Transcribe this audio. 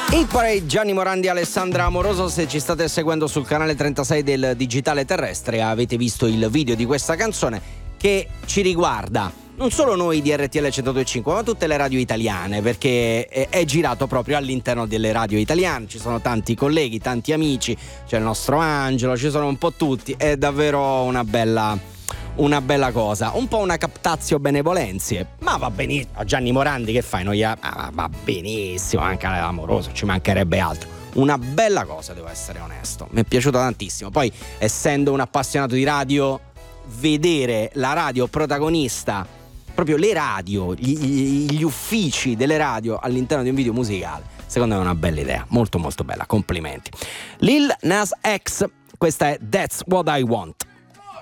Hit Parade, Gianni Morandi e Alessandra Amoroso. Se ci state seguendo sul canale 36 del Digitale Terrestre avete visto il video di questa canzone che ci riguarda non solo noi di RTL 102.5 ma tutte le radio italiane, perché è girato proprio all'interno delle radio italiane. Ci sono tanti colleghi, tanti amici, c'è il nostro Angelo, ci sono un po' tutti. È davvero una bella cosa, un po' una captatio benevolenzie, ma va benissimo. Gianni Morandi che fai? Va benissimo, anche Amoroso, ci mancherebbe altro. Una bella cosa, devo essere onesto, mi è piaciuta tantissimo. Poi, essendo un appassionato di radio, vedere la radio protagonista, proprio le radio, gli uffici delle radio all'interno di un video musicale, secondo me è una bella idea, molto molto bella, complimenti. Lil Nas X, questa è That's What I Want.